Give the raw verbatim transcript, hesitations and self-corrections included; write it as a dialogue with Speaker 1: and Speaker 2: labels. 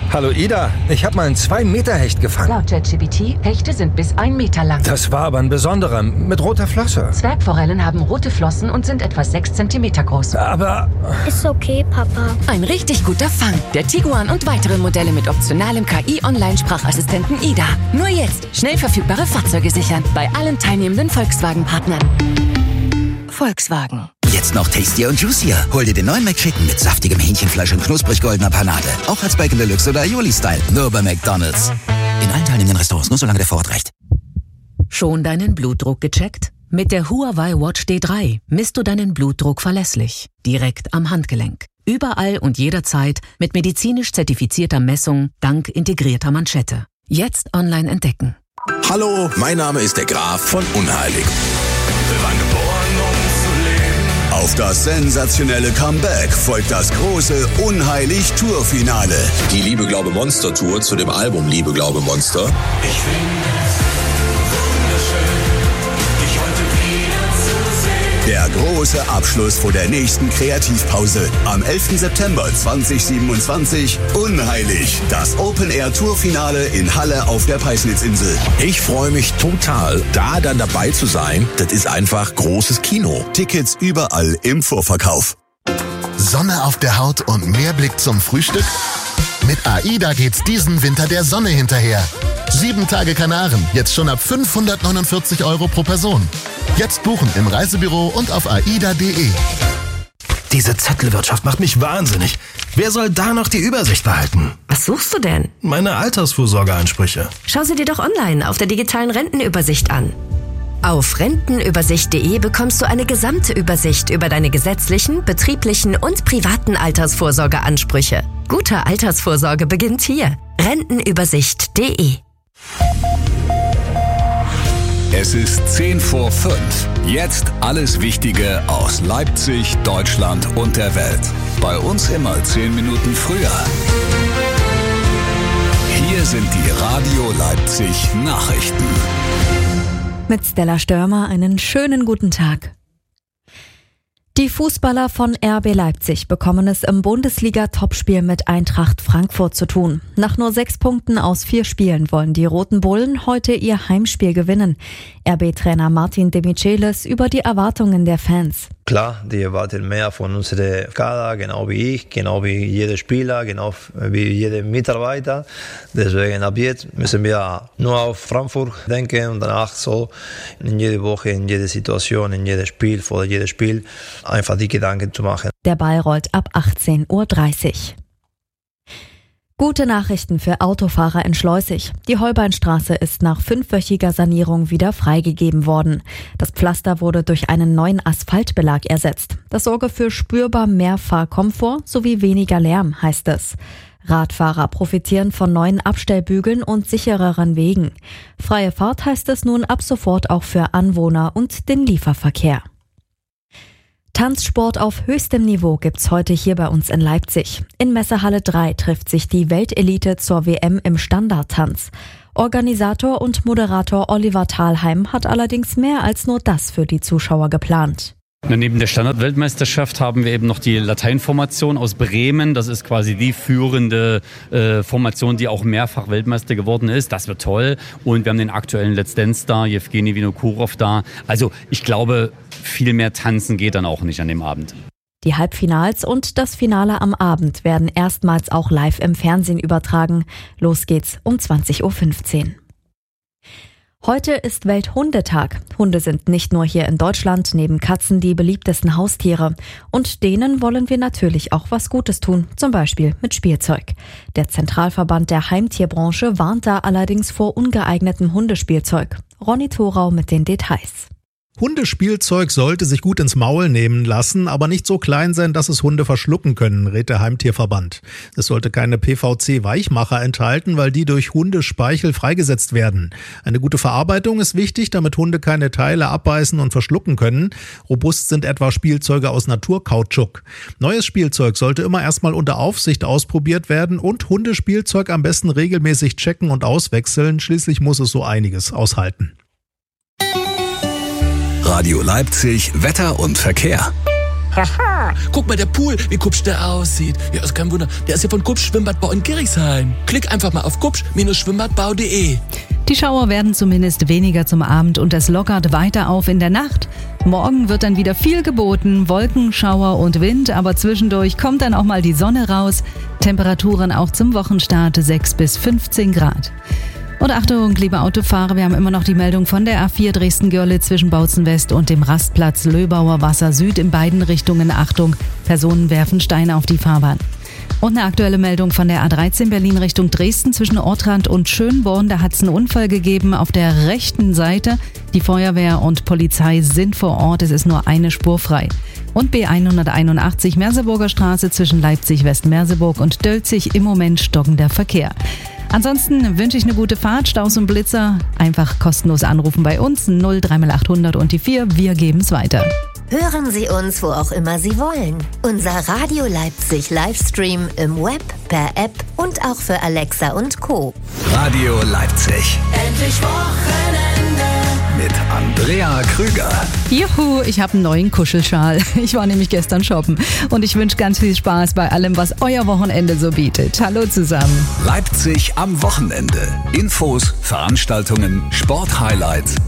Speaker 1: Hallo Ida, ich habe mal einen zwei Meter Hecht gefangen.
Speaker 2: Laut ChatGPT, Hechte sind bis ein Meter lang.
Speaker 1: Das war aber ein besonderer, mit roter Flosse.
Speaker 2: Zwergforellen haben rote Flossen und sind etwa sechs Zentimeter groß.
Speaker 1: Aber...
Speaker 3: Ist okay, Papa.
Speaker 4: Ein richtig guter Fang. Der Tiguan und weitere Modelle mit optionalem K I-Online-Sprachassistenten Ida. Nur jetzt schnell verfügbare Fahrzeuge sichern. Bei allen teilnehmenden Volkswagen-Partnern. Volkswagen.
Speaker 5: Jetzt noch tastier und juicier. Hol dir den neuen McChicken mit saftigem Hähnchenfleisch und knusprig goldener Panade. Auch als Bacon Deluxe oder Aioli-Style. Nur bei McDonald's. In allen teilnehmenden Restaurants, nur solange der Vorrat reicht.
Speaker 6: Schon deinen Blutdruck gecheckt? Mit der Huawei Watch D drei misst du deinen Blutdruck verlässlich. Direkt am Handgelenk. Überall und jederzeit mit medizinisch zertifizierter Messung dank integrierter Manschette. Jetzt online entdecken.
Speaker 7: Hallo, mein Name ist der Graf von Unheilig. Wir waren geboren, um zu leben. Auf das sensationelle Comeback folgt das große Unheilig-Tour-Finale. Die Liebe, Glaube, Monster-Tour zu dem Album Liebe, Glaube, Monster. Ich finde es wunderschön, dich heute wieder zu sehen. Der große Abschluss vor der nächsten Kreativpause. Am elften September zweitausendsiebenundzwanzig. Unheilig. Das Open-Air-Tour-Finale in Halle auf der Peisnitzinsel. Ich freue mich total, da dann dabei zu sein. Das ist einfach großes Kino. Tickets überall im Vorverkauf.
Speaker 8: Sonne auf der Haut und mehr Blick zum Frühstück? Mit AIDA geht's diesen Winter der Sonne hinterher. Sieben Tage Kanaren, jetzt schon ab fünfhundertneunundvierzig Euro pro Person. Jetzt buchen im Reisebüro und auf aida punkt de.
Speaker 9: Diese Zettelwirtschaft macht mich wahnsinnig. Wer soll da noch die Übersicht behalten?
Speaker 10: Was suchst du denn?
Speaker 9: Meine Altersvorsorgeansprüche.
Speaker 10: Schau sie dir doch online auf der digitalen Rentenübersicht an. Auf rentenübersicht punkt de bekommst du eine gesamte Übersicht über deine gesetzlichen, betrieblichen und privaten Altersvorsorgeansprüche. Gute Altersvorsorge beginnt hier. rentenübersicht punkt de.
Speaker 7: Es ist zehn vor fünf. Jetzt alles Wichtige aus Leipzig, Deutschland und der Welt. Bei uns immer zehn Minuten früher. Hier sind die Radio Leipzig Nachrichten.
Speaker 11: Mit Stella Störmer einen schönen guten Tag. Die Fußballer von R B Leipzig bekommen es im Bundesliga-Topspiel mit Eintracht Frankfurt zu tun. Nach nur sechs Punkten aus vier Spielen wollen die Roten Bullen heute ihr Heimspiel gewinnen. R B-Trainer Martin de Michelis über die Erwartungen der Fans.
Speaker 12: Klar, die erwarten mehr von unserem Kader, genau wie ich, genau wie jeder Spieler, genau wie jeder Mitarbeiter. Deswegen ab jetzt müssen wir nur auf Frankfurt denken und danach so in jede Woche, in jede Situation, in jedes Spiel, vor jedes Spiel einfach die Gedanken zu machen.
Speaker 11: Der Ball rollt ab achtzehn Uhr dreißig. Gute Nachrichten für Autofahrer in Schleusig. Die Holbeinstraße ist nach fünfwöchiger Sanierung wieder freigegeben worden. Das Pflaster wurde durch einen neuen Asphaltbelag ersetzt. Das sorge für spürbar mehr Fahrkomfort sowie weniger Lärm, heißt es. Radfahrer profitieren von neuen Abstellbügeln und sichereren Wegen. Freie Fahrt heißt es nun ab sofort auch für Anwohner und den Lieferverkehr. Tanzsport auf höchstem Niveau gibt's heute hier bei uns in Leipzig. In Messehalle drei trifft sich die Weltelite zur W M im Standardtanz. Organisator und Moderator Oliver Thalheim hat allerdings mehr als nur das für die Zuschauer geplant.
Speaker 13: Na, neben der Standardweltmeisterschaft haben wir eben noch die Lateinformation aus Bremen. Das ist quasi die führende äh, Formation, die auch mehrfach Weltmeister geworden ist. Das wird toll. Und wir haben den aktuellen Let's Dance-Star, Jewgeni Vinokurov, da. Also ich glaube, viel mehr tanzen geht dann auch nicht an dem Abend.
Speaker 11: Die Halbfinals und das Finale am Abend werden erstmals auch live im Fernsehen übertragen. Los geht's um zwanzig Uhr fünfzehn. Heute ist Welthundetag. Hunde sind nicht nur hier in Deutschland neben Katzen die beliebtesten Haustiere. Und denen wollen wir natürlich auch was Gutes tun, zum Beispiel mit Spielzeug. Der Zentralverband der Heimtierbranche warnt da allerdings vor ungeeignetem Hundespielzeug. Ronny Thorau mit den Details.
Speaker 14: Hundespielzeug sollte sich gut ins Maul nehmen lassen, aber nicht so klein sein, dass es Hunde verschlucken können, rät der Heimtierverband. Es sollte keine P V C-Weichmacher enthalten, weil die durch Hundespeichel freigesetzt werden. Eine gute Verarbeitung ist wichtig, damit Hunde keine Teile abbeißen und verschlucken können. Robust sind etwa Spielzeuge aus Naturkautschuk. Neues Spielzeug sollte immer erstmal unter Aufsicht ausprobiert werden und Hundespielzeug am besten regelmäßig checken und auswechseln. Schließlich muss es so einiges aushalten.
Speaker 7: Radio Leipzig, Wetter und Verkehr.
Speaker 3: Haha, guck mal, der Pool, wie kupsch der aussieht. Ja, ist kein Wunder, der ist ja von Kupsch Schwimmbadbau in Gerichshain. Klick einfach mal auf kupsch Schwimmbadbau punkt de.
Speaker 15: Die Schauer werden zumindest weniger zum Abend und es lockert weiter auf in der Nacht. Morgen wird dann wieder viel geboten, Wolken, Schauer und Wind, aber zwischendurch kommt dann auch mal die Sonne raus. Temperaturen auch zum Wochenstart sechs bis fünfzehn Grad. Und Achtung, liebe Autofahrer, wir haben immer noch die Meldung von der A vier Dresden-Görlitz zwischen Bautzen West und dem Rastplatz Löbauer Wasser Süd in beiden Richtungen. Achtung, Personen werfen Steine auf die Fahrbahn. Und eine aktuelle Meldung von der A dreizehn Berlin Richtung Dresden zwischen Ortrand und Schönborn. Da hat es einen Unfall gegeben auf der rechten Seite. Die Feuerwehr und Polizei sind vor Ort. Es ist nur eine Spur frei. Und B hunderteinundachtzig Merseburger Straße zwischen Leipzig-West-Merseburg und Dölzig im Moment stockender Verkehr. Ansonsten wünsche ich eine gute Fahrt, Staus und Blitzer. Einfach kostenlos anrufen bei uns, null drei mal achthundert und die vier. Wir geben es weiter.
Speaker 16: Hören Sie uns, wo auch immer Sie wollen. Unser Radio Leipzig Livestream im Web, per App und auch für Alexa und Co.
Speaker 7: Radio Leipzig.
Speaker 17: Endlich Wochenende
Speaker 7: mit Andrea Krüger.
Speaker 15: Juhu, ich habe einen neuen Kuschelschal. Ich war nämlich gestern shoppen und ich wünsche ganz viel Spaß bei allem, was euer Wochenende so bietet. Hallo zusammen.
Speaker 7: Leipzig am Wochenende. Infos, Veranstaltungen, Sporthighlights